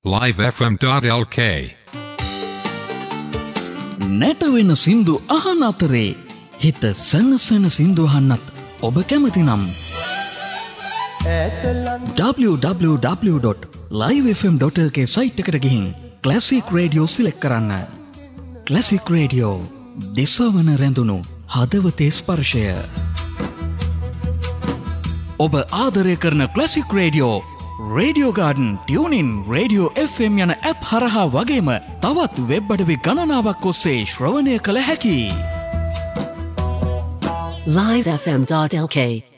livefm.lk නැටවෙන සින්දු අහන අතරේ හිත සනසන සින්දු අහන්නත් ඔබ කැමති නම් www.livefm.lk සයිට් එකට ගිහින් ක්ලාසික් රේඩියෝ සිලෙක්ට් කරන්න. ක්ලාසික් රේඩියෝ දිසවන රැඳුණු හදවතේ ස්පර්ශය. ඔබ ආදරය කරන classic radio radio garden, tuning, radio FM යන ඇප් හරහා වගේම තවත් වෙබ් අඩවි ගණනාවක් ඔස්සේ ශ්‍රවණය කළ හැකි. livefm.lk